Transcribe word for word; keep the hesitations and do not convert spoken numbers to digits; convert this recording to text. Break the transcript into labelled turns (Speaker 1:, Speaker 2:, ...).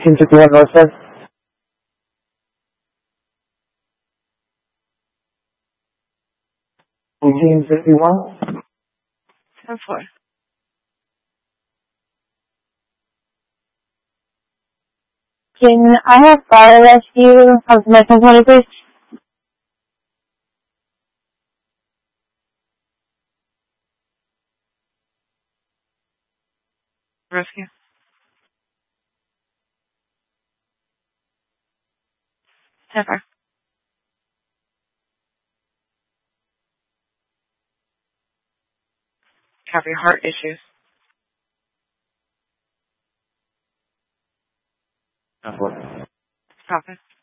Speaker 1: eighteen fifty-one Northside. eighteen fifty-one.
Speaker 2: ten four.
Speaker 3: Can I have fire rescue of my component, please?
Speaker 2: Rescue. ten four. Copy. Heart issues.
Speaker 1: ten four.
Speaker 2: Copy.